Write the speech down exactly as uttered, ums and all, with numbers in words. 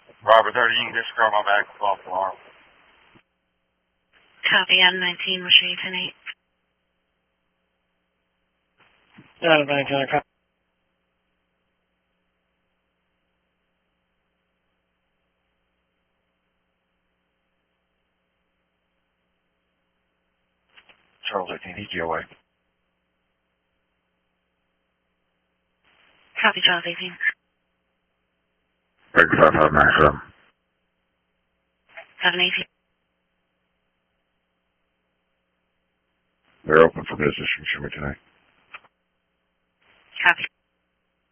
Robert thirty, you can discard my back call tomorrow. Copy, Adam nineteen, we'll show you tonight. Adam nineteen, copy. Charles eighteen, E G away. Copy, Charles eighteen. Break five five nine seven. seven eighteen. They're open for business. You can show me tonight. Copy.